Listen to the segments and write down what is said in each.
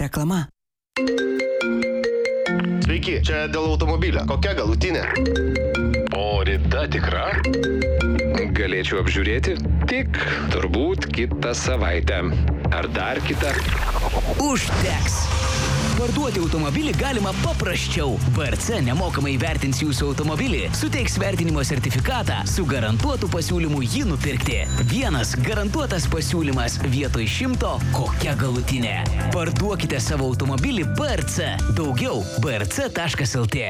Reklama. Sveiki, čia dėl automobilio. Kokia galutinė? O rida tikra? Galėčiau apžiūrėti? Tik turbūt kitą savaitę. Ar dar kitą? Užteks. Parduoti automobilį galima paprasčiau. VRC nemokamai vertins jūsų automobilį, suteiks vertinimo sertifikatą su garantuotu pasiūlymu jį nupirkti. Vienas garantuotas pasiūlymas vietoj 100, kokia galutinė. Parduokite savo automobilį VRC. Daugiau vrc.lt.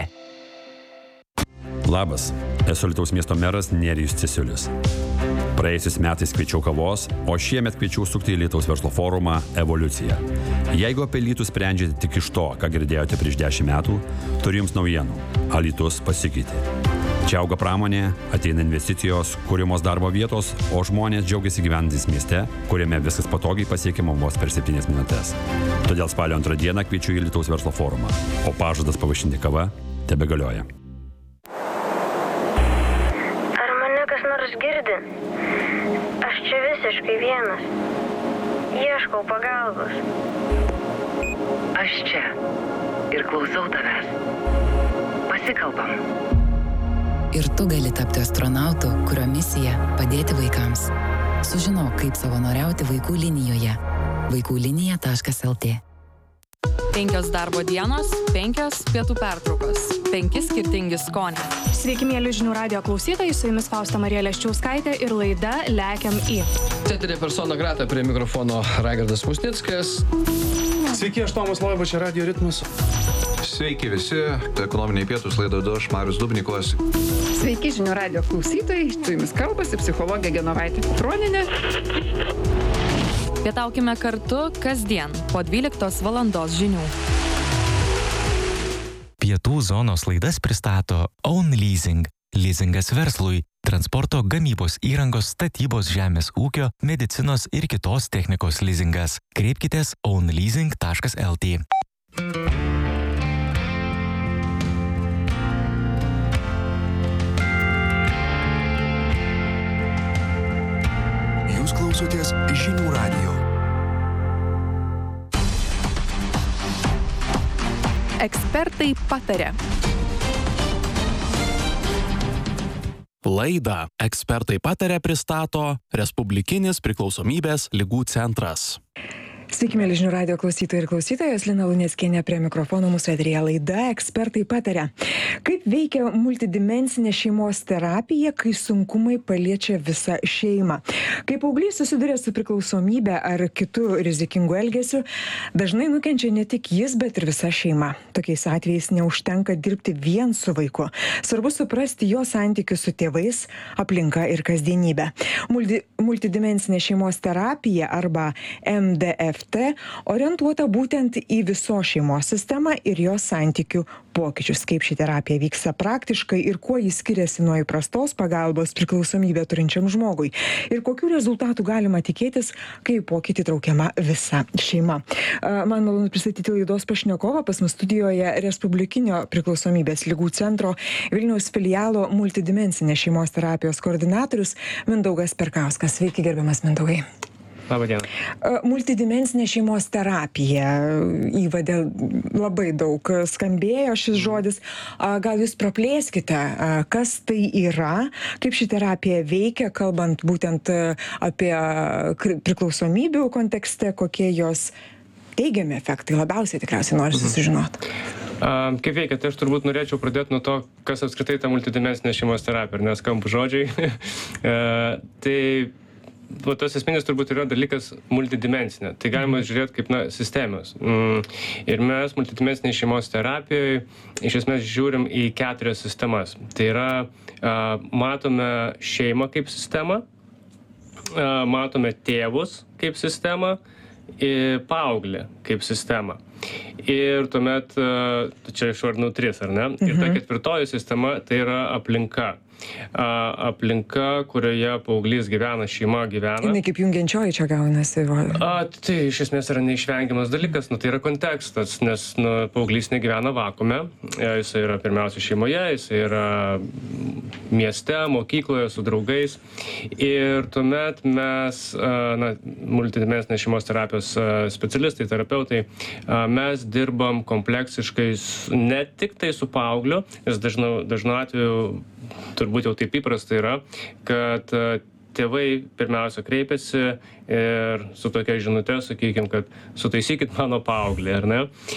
Labas, esu Alytaus miesto meras Nerijus Cesiulis. Praėjusiais metais kviečiau kavos, o šiemet kviečiau sukti į Alytaus verslo forumą Evoliucija. Jeigu apie Alytų sprendžiate tik iš to, ką girdėjote prieš 10 metų, turiu jums naujienų. Alytus pasikeitė. Čia auga pramonė, ateina investicijos, kūrimos darbo vietos, o žmonės džiaugiasi gyvenantys mieste, kuriame viskas patogiai pasiekiama vos per 7 minutės. Todėl spalio 2 dieną kviečiu į Alytaus verslo forumą, o pažadas pavaišinti kava tebegalioja. Girdi, aš čia visiškai vienas. Ieškau pagalbos. Aš čia ir klausau tavęs. Pasikalbam. Ir tu gali tapti astronautu, kurio misija padėti vaikams. Sužinok, kaip savanoriauti vaikų linijoje. vaikųlinija.lt. 5 darbo dienos, 5 pietų pertraukos, 5 skirtingi skoniai. Sveiki, mėly žinių radijo klausytojai, su jumis Fausta Marija Leščiauskaitė ir laida Lekiam į. Teterė persona grata, prie mikrofono Raigardas Musnickas. Sveiki, aš Tomas Loiba, čia Radio Ritmas. Sveiki visi, ekonominiai pietus laidą vedu aš, Marius Dubnikovas. Sveiki, žinių radijo klausytojai, su jumis kalbasi psichologė Genovaitė Petronienė. Pietaukime kartu kasdien po 12 valandos žinių. Pietų zonos laidas pristato Own Leasing. Leasingas verslui, transporto, gamybos įrangos, statybos, žemės ūkio, medicinos ir kitos technikos leasingas. Kreipkitės ownleasing.lt. Jūs klausotės žinių radijo. Ekspertai pataria. Laidą Ekspertai pataria pristato Respublikinis priklausomybės ligų centras. Sveiki, mėly žinių radijo klausytojai ir klausytojos, Lina Luneckienė prie mikrofono, mūsų eteryje laida Ekspertai pataria. Kaip veikia multidimensinė šeimos terapija, kai sunkumai paliečia visą šeimą? Kai paauglys susiduria su priklausomybė ar kitų rizikingų elgesių, dažnai nukenčia ne tik jis, bet ir visa šeima. Tokiais atvejais neužtenka dirbti vien su vaiku. Svarbu suprasti jo santykius su tėvais, aplinka ir kasdienybė. Multidimensinė šeimos terapija arba MDF orientuota būtent į visos šeimos sistemą ir jos santykių pokyčius. Kaip ši terapija vyksta praktiškai ir kuo jis skiriasi nuo įprastos pagalbos priklausomybę turinčiam žmogui. Ir kokių rezultatų galima tikėtis, kai pokytį traukiama visa šeima. Man malonu pristatyti laidos pašnekovą, pas mus studijoje Respublikinio priklausomybės ligų centro Vilniaus filialo multidimensinės šeimos terapijos koordinatorius Mindaugas Perkauskas. Sveiki, gerbiamas Mindaugai. Labą dieną. Multidimensinė šeimos terapija. Įvade labai daug skambėjo šis žodis. Gal jūs praplėskite, kas tai yra, kaip ši terapija veikia, kalbant būtent apie priklausomybių kontekste, kokie jos teigiami efektai labiausiai tikriausiai nori susižinoti. Kaip veikia, tai aš turbūt norėčiau pradėti nuo to, kas apskritai ta multidimensinė šeimos terapija, nes skambų žodžiai. Tai tas esminis turbūt yra dalykas multidimensinė. Tai galima žiūrėti kaip sistemos. Ir mes multidimensinėje šeimos terapijoje iš esmės žiūrim į 4 sistemas. Tai yra, matome šeimą kaip sistemą, matome tėvus kaip sistemą, paauglį kaip sistemą. Ir tuomet, čia išvardinau 3, ar ne? Ir ta 4 sistema tai yra aplinka. aplinka, kurioje paauglys gyvena, šeima gyvena. Jinai kaip jungiančioji čia gaunasi. Tai iš esmės yra neišvengiamas dalykas, tai yra kontekstas, nes paauglys negyvena vakuume, jis yra pirmiausia šeimoje, jis yra mieste, mokykloje, su draugais. Ir tuomet mes, multidimensinės šeimos terapijos specialistai, terapeutai, mes dirbam kompleksiškai ne tik tai su paaugliu, nes dažnu atveju turbūt jau taip įprasta yra, kad tėvai pirmiausia kreipiasi ir su tokia žinute, sakykime, kad sutaisykit mano paauglį, ar ne?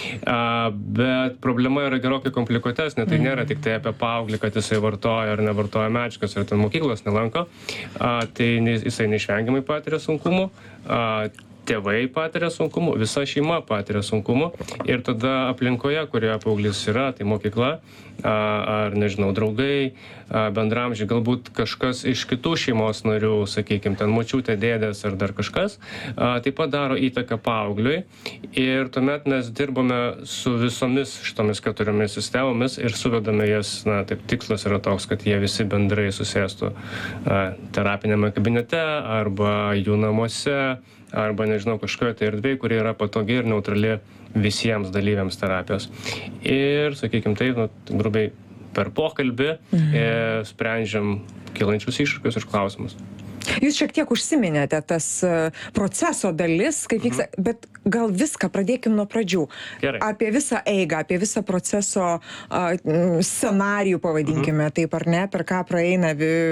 Bet problema yra gerokai komplikuotesnė, tai nėra tik tai apie paauglį, kad jisai vartoja ar nevartoja medžiagas, ar ten mokyklos nelanko, tai jisai neišvengiamai patiria sunkumų, tėvai patiria sunkumų, visa šeima patiria sunkumų ir tada aplinkoje, kurioje paauglys yra, tai mokykla, ar nežinau, draugai, bendramžiai, galbūt kažkas iš kitų šeimos narių, sakykime, ten močiutė, dėdės ar dar kažkas, taip pat daro įtaką paaugliui ir tuomet mes dirbame su visomis šitomis 4 sistemomis ir suvedame jas, taip tikslas yra toks, kad jie visi bendrai susėstų terapinėme kabinete arba jų namuose, arba, nežinau, kažkoje tai erdvėje, kuri yra patogi ir neutrali visiems dalyviams terapijos. Ir, sakykime, taip, grubiai per pokalbį sprendžiam kilančius iššūkius ir klausimus. Jūs šiek tiek užsiminėte tas proceso dalis, kaip vyksta, bet gal viską pradėkim nuo pradžių. Gerai. Apie visą eigą, apie visą proceso scenarijų, pavadinkime taip ar ne, per ką praeina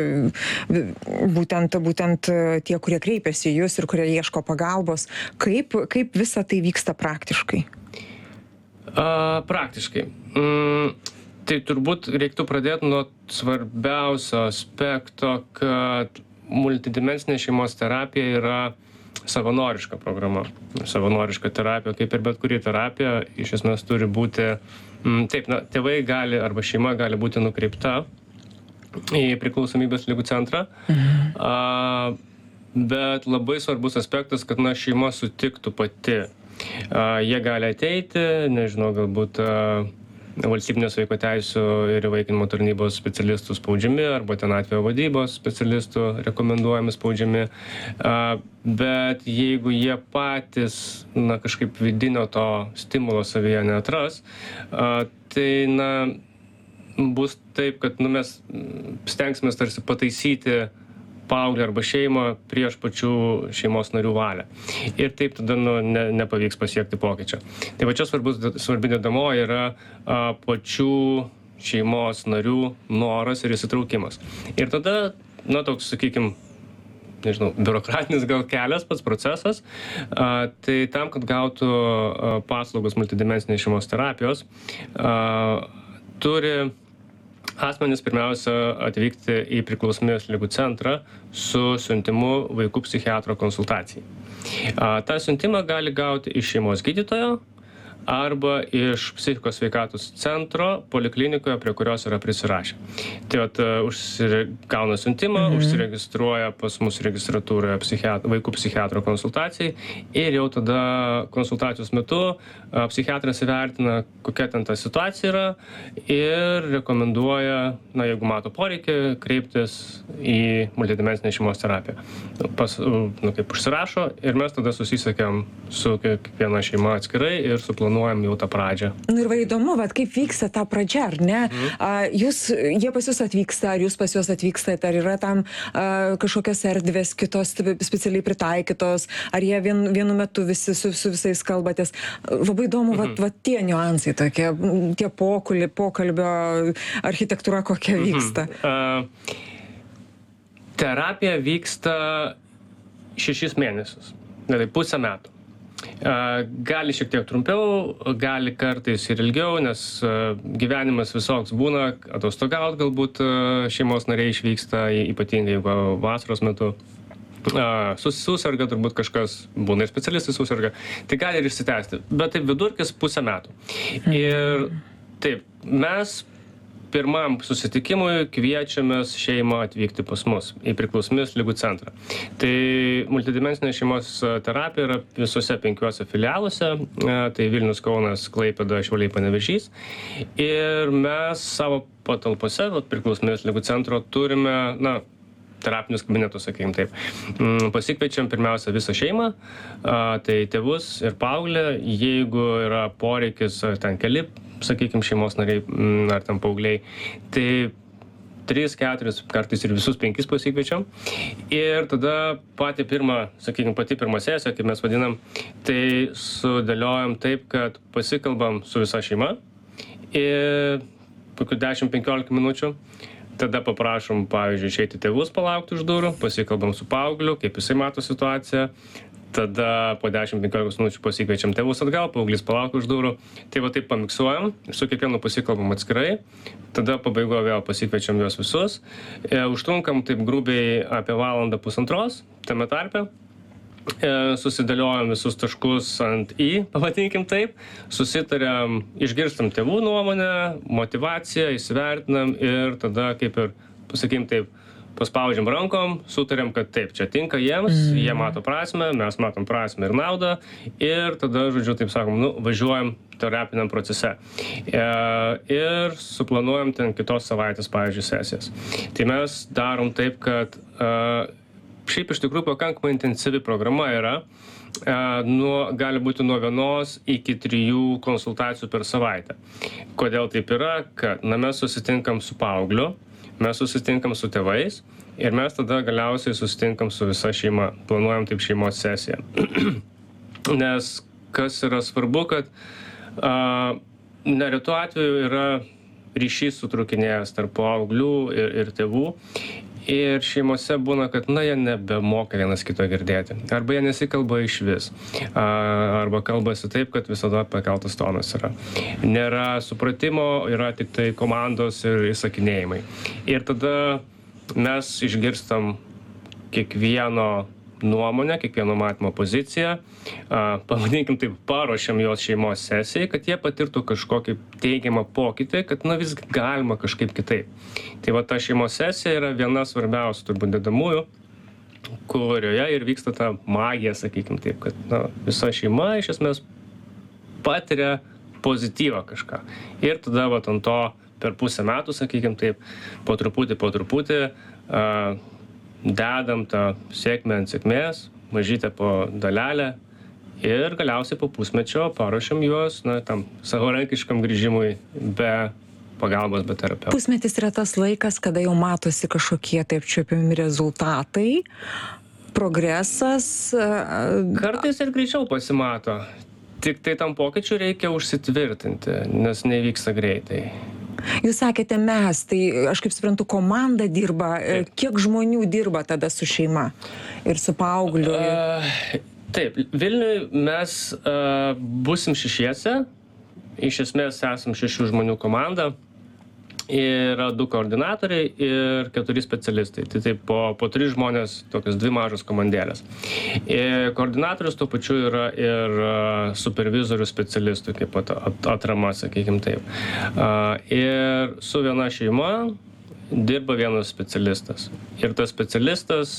būtent tie, kurie kreipiasi į jūs ir kurie ieško pagalbos. Kaip visa tai vyksta praktiškai? Praktiškai. Tai turbūt reiktų pradėti nuo svarbiausio aspekto, kad multidimensinė šeimos terapija yra savanoriška programa. Savanoriška terapija, kaip ir bet kuri terapija, iš esmės turi būti, tėvai gali arba šeima gali būti nukreipta į priklausomybės ligų centrą, bet labai svarbus aspektas, kad šeima sutiktų pati. Jie gali ateiti, nežinau, galbūt valstybinės vaiko teisių ir įvaikinimo tarnybos specialistų spaudžiami arba ten atvejo vadybos specialistų rekomenduojami spaudžiami. Bet jeigu jie patys kažkaip vidinio to stimulo savyje neatras, tai bus taip, kad mes stengsimės tarsi pataisyti paauglį arba šeimą prieš pačių šeimos narių valią. Ir taip tada nepavyks pasiekti pokyčio. Tai va čia svarbi dedamoji yra pačių šeimos narių noras ir įsitraukimas. Ir tada, toks, sakykime, nežinau, biurokratinis gal kelias, pats procesas, tai tam, kad gautų paslaugas multidimensinės šeimos terapijos, turi asmenys pirmiausia atvykti į priklausomybės ligų centrą su siuntimu vaikų psichiatro konsultacijai. tą siuntimą gali gauti iš šeimos gydytojo arba iš psichikos sveikatos centro poliklinikoje, prie kurios yra prisirašę. Tai vat gauna siuntimą, užsiregistruoja pas mus registratūroje vaikų psichiatro konsultacijai ir jau tada konsultacijos metu psichiatras įvertina, kokia ten ta situacija yra ir rekomenduoja, jeigu mato poreikį, kreiptis į multidimensinę šeimos terapiją. Kaip užsirašo ir mes tada susisiekėm su kiekviena šeima atskirai ir suplanuojam jau tą pradžią. Ir va įdomu, kaip vyksta ta pradžia, ar ne? Jie pas jūs atvyksta, ar jūs pas juos atvykstate, ar yra tam kažkokios erdvės kitos specialiai pritaikytos, ar jie vienu metu visi su visais kalbatės. Labai įdomu, tie niuansai tokie, tie pokalbio architektūra kokia vyksta. Terapija vyksta 6 mėnesius, pusę metų. Gali šiek tiek trumpiau, gali kartais ir ilgiau, nes gyvenimas visoks būna, atostogaut galbūt šeimos nariai išvyksta, ypatingai jeigu vasaros metu. Susirga turbūt kažkas, būna ir specialistai susirga, tai gali ir išsitęsti, bet taip vidurkis pusę metų. Ir taip, mes pirmam susitikimui kviečiamės šeimą atvykti pas mus į priklausomybės ligų centrą. Tai multidimensinė šeimos terapija yra visose 5 filialuose, tai Vilnius, Kaunas, Klaipėda, Šiauliai, Panevėžys. Ir mes savo patalpose, priklausomybės ligų centro, turime, terapinius kabinetus, sakykime taip. Pasikviečiam pirmiausia visą šeimą, tai tėvus ir paauglį, jeigu yra poreikis, ten keli, sakykime, šeimos nariai ar ten paaugliai, tai 3, 4, kartais ir visus 5 pasikviečiam. Ir tada pati pirma sesija, kaip mes vadinam, tai sudėliojam taip, kad pasikalbam su visa šeima ir kokių 10-15 minučių. Tada paprašom, pavyzdžiui, išeiti tėvus palaukti už durų, pasikalbam su paaugliu, kaip jisai mato situaciją. Tada po 10-15 minučių pasikviečiam tėvus atgal, paauglys palaukia už durų. Tai va taip pamiksuojam, su kiekvienu pasikalbam atskirai. Tada pabaigoje vėl pasikviečiam juos visus. Užtrunkam taip grubiai apie 1-1.5 tame tarpe. Susidėliojam visus taškus ant I, pavadinkim taip. Susitariam, išgirstam tėvų nuomonę, motyvaciją, įsivertinam ir tada kaip ir, pasakykim taip, paspaudžiam rankom, sutariam, kad taip, čia tinka jiems, jie mato prasmę, mes matom prasmę ir naudą ir tada, žodžiu, taip sakom, važiuojam terapiniam procese. Ir suplanuojam ten kitos savaitės, pavyzdžiui, sesijas. Tai mes darom taip, kad šiaip iš tikrųjų pakankamai intensyvi programa yra, gali būti nuo 1 iki 3 konsultacijų per savaitę. Kodėl taip yra? Kad mes susitinkam su paaugliu, mes susitinkam su tėvais ir mes tada galiausiai susitinkam su visa šeima. Planuojam taip šeimos sesiją. Nes kas yra svarbu, kad neretu atveju yra ryšys sutrūkinėjęs tarp paauglių ir tėvų. Ir šeimose būna, kad, jie nebemoka vienas kito girdėti. Arba jie nesikalba iš vis. Arba kalbasi taip, kad visada pakeltas tonas yra. Nėra supratimo, yra tik tai komandos ir įsakinėjimai. Ir tada mes išgirstam kiekvieno nuomonę, kiekvieno matymo poziciją, pavadinkim taip, paruošiam jos šeimos sesijai, kad jie patirtų kažkokį teigiamą pokytį, kad visgi galima kažkaip kitaip. Tai va ta šeimos sesija yra viena svarbiausių turbūt dedamųjų, kurioje ir vyksta ta magija, sakykim taip, kad visa šeima iš esmės patiria pozityvą kažką. Ir tada va ant to per pusę metų, sakykim taip, po truputį dedam tą sėkmę ant sėkmės, mažytę po dalelę ir galiausiai po pusmečio paruošiam juos tam savarankiškam grįžimui be pagalbos, be terapeuto. Pusmetis yra tas laikas, kada jau matosi kažkokie taip apčiuopiami rezultatai, progresas. Kartais ir greičiau pasimato. Tik tai tam pokyčiu reikia užsitvirtinti, nes nevyksta greitai. Jūs sakėte mes, tai aš kaip suprantu, komanda dirba. Kiek žmonių dirba tada su šeima ir su paaugliu? Taip, Vilniui mes būsim 6, iš esmės esam 6 žmonių komanda. Yra 2 koordinatoriai ir 4 specialistai. Tai taip po 3 žmonės, tokios 2 mažos komandėlės. Koordinatorius tuo pačiu yra ir supervizorių specialistų, kaip atrama, sakykim taip. Ir su viena šeima dirba vienas specialistas. Ir tas specialistas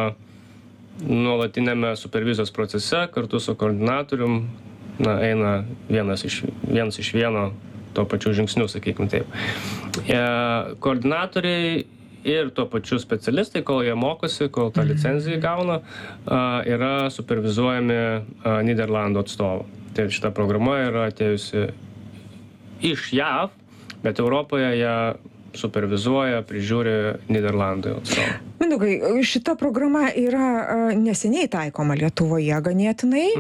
nuolatinėme supervizijos procese kartu su koordinatorium eina vienas iš vieno tuo pačiu žingsniu, sakykim taip. Koordinatoriai ir tuo pačiu specialistai, kol jie mokosi, kol tą licenciją gauna, yra supervizuojami Nyderlandų atstovų. Tai šita programa yra atėjusi iš JAV, bet Europoje ją supervizuoja, prižiūri Nyderlandų atstovų. Mindaugai, šita programa yra neseniai taikoma Lietuvoje ganėtinai.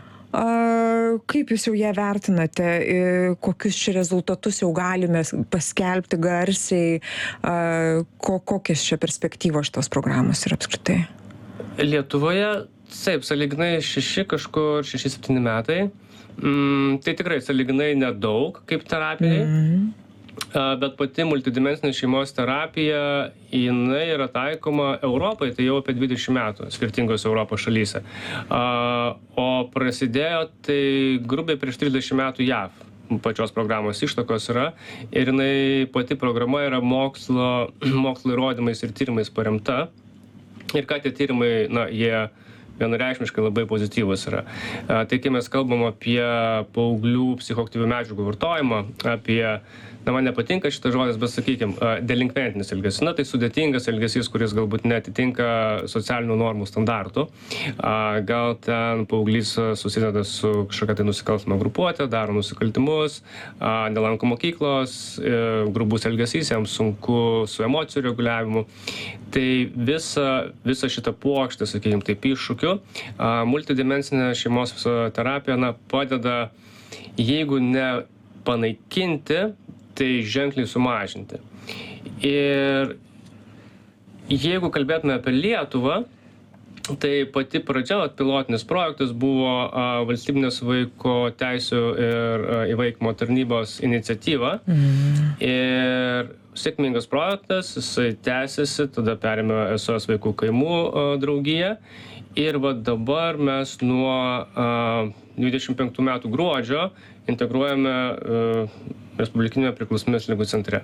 Kaip jūs jau ją vertinate, kokius čia rezultatus jau galime paskelbti garsiai, kokios čia perspektyvos šitos programos yra apskritai? Lietuvoje, taip, sąlyginai 6-7 metai. Tai tikrai sąlyginai nedaug kaip terapiniai. Bet pati multidimensinė šeimos terapija, jinai yra taikoma Europai, tai jau apie 20 metų skirtingose Europos šalyse. O prasidėjo tai grubiai prieš 30 metų JAV. pačios programos ištakos yra ir jinai pati programa yra mokslo įrodymais ir tyrimais paremta. Ir ką tie tyrimai, jie vienareikšmiškai labai pozityvus yra. Tai kai mes kalbam apie paauglių psichoaktyvių medžiagų vartojimą, apie, man nepatinka šitas žodis, bet sakykime, delinkventinis elgesys. Tai sudėtingas elgesys, kuris galbūt netitinka socialinių normų standartų. Gal ten paauglys susideda su kažkokia tai nusikalstama grupuotė, daro nusikaltimus, nelanko mokyklos, grubus elgesys, jam sunku su emocijų reguliavimu. Tai visa šita puokštė, sakykime, taip iššūkių, multidimensinė šeimos terapija padeda, jeigu ne panaikinti, tai ženkliai sumažinti. Ir jeigu kalbėtume apie Lietuvą, tai pati pradžia, pilotinis projektas buvo valstybinės vaiko teisių ir įvaikinimo tarnybos iniciatyva. Ir sėkmingas projektas, jisai tęsiasi, tada perėmė SOS vaikų kaimų draugiją. Ir dabar mes nuo 25 metų gruodžio integruojame Respublikinėme priklausomybės ligų centre.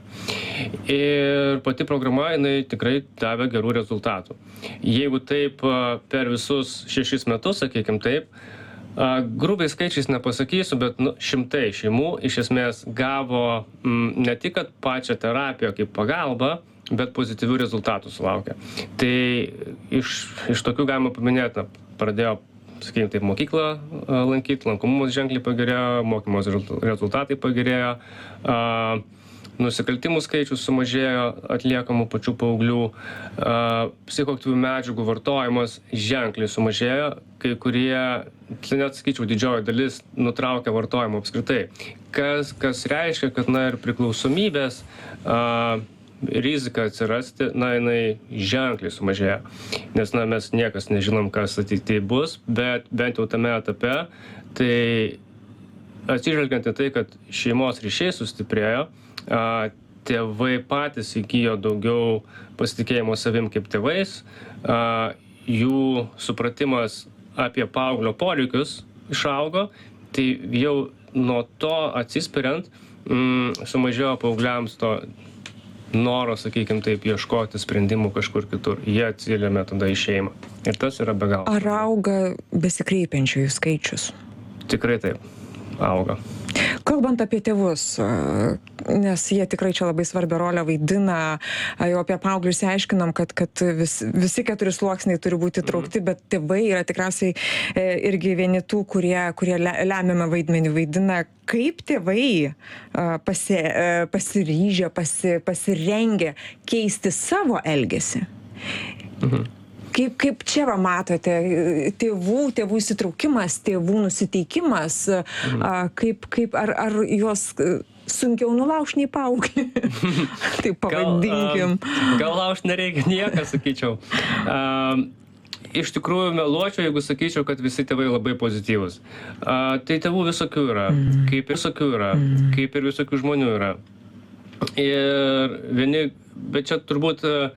Ir pati programa, jinai tikrai davė gerų rezultatų. Jeigu taip per visus 6 metus, sakykime taip, grubiai skaičiais nepasakysiu, bet 100 šeimų iš esmės gavo ne tik pačią terapiją kaip pagalbą, bet pozityvių rezultatų sulaukė. Tai iš tokių galima paminėti, pradėjo, sakykime taip, mokyklą lankyti, lankomumas ženkliai pagerėjo, mokymos rezultatai pagerėjo, nusikaltimų skaičius sumažėjo atliekamų pačių paauglių, psichoaktyvių medžiagų vartojimas ženkliai sumažėjo, kai kurie, net sakyčiau, didžioji dalis nutraukė vartojimą apskritai. Kas reiškia, kad ir priklausomybės rizika atsirasti, jinai ženkliai sumažėjo. Nes mes niekas nežinom, kas ateityje bus, bet bent jau tame etape, tai atsižvelgiant į tai, kad šeimos ryšiai sustiprėjo, tėvai patys įgijo daugiau pasitikėjimo savim kaip tėvais, jų supratimas apie paauglio poreikius išaugo, tai jau nuo to atsispiriant sumažėjo paaugliams to noro, sakykime taip, ieškoti sprendimų kažkur kitur. Jie atsiliamė tada į šeimą. Ir tas yra be galo. Ar auga besikreipiančiųjų skaičius? Tikrai taip, auga. Kalbant apie tėvus, nes jie tikrai čia labai svarbią rolę vaidina, jau apie paauglius aiškinom, kad visi 4 sluoksniai turi būti traukti, bet tėvai yra tikriausiai irgi vieni tų, kurie lemiamą vaidmenį vaidina. Kaip tėvai pasiryžę, pasirengę keisti savo elgesį? Kaip čia matote tėvų įsitraukimas, tėvų nusiteikimas, ar juos sunkiau nulaužt nei paauglį? Taip pavadinkim. Gal laužt nereikia nieką, sakyčiau. Iš tikrųjų meluočiau, jeigu sakyčiau, kad visi tėvai labai pozityvūs. Tai tėvų visokių yra, kaip ir visokių žmonių yra. Ir bet čia turbūt